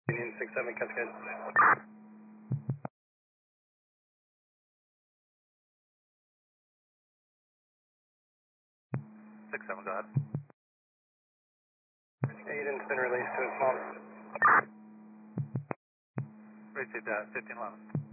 Union 67 Cascade. 67, go ahead. Aiden's been released to his mom. Received that, 1511.